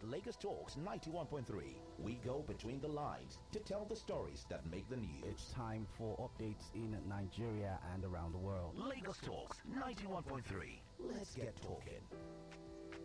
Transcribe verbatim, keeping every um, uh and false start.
Lagos Talks ninety-one point three. We go between the lines to tell the stories that make the news. It's time for updates in Nigeria and around the world. Lagos Talks ninety-one point three. Let's get talking.